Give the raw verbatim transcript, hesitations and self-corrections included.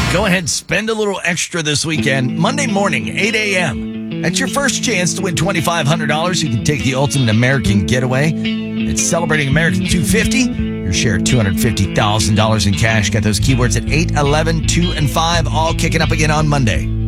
Go ahead, spend a little extra this weekend. Monday morning, eight a.m. That's your first chance to win twenty-five hundred dollars. You can take the ultimate American getaway. It's Celebrating American two fifty. Your share of two hundred fifty thousand dollars in cash. Got those keywords at eight, eleven, two, and five, all kicking up again on Monday.